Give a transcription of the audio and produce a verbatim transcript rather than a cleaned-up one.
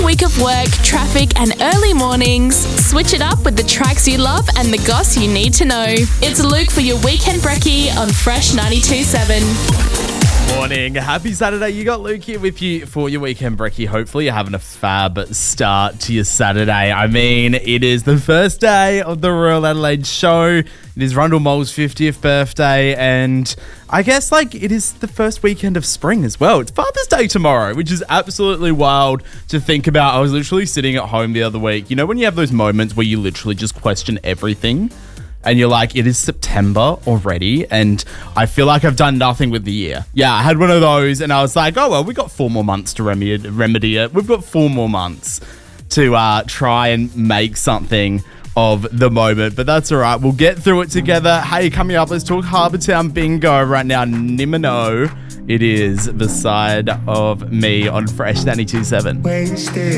week of work, traffic and early mornings, switch it up with the tracks you love and the goss you need to know. It's Luke for your Weekend Brekkie on Fresh ninety-two point seven. Morning. Happy Saturday. You got Luke here with you for your Weekend Brekkie. Hopefully you're having a fab start to your Saturday. I mean, it is the first day of the Royal Adelaide show. It is Rundle Mole's fiftieth birthday, and I guess like it is the first weekend of spring as well. It's Father's Day tomorrow, which is absolutely wild to think about. I was literally sitting at home the other week. You know when you have those moments where you literally just question everything? And you're like, it is September already, and I feel like I've done nothing with the year. Yeah, I had one of those, and I was like, oh, well, we've got four more months to remedy, remedy it. We've got four more months to uh, try and make something of the moment, but that's all right. We'll get through it together. Hey, coming up, let's talk Harbour Town Bingo right now. Nimino, it is beside of me on Fresh ninety-two point seven. Wasted.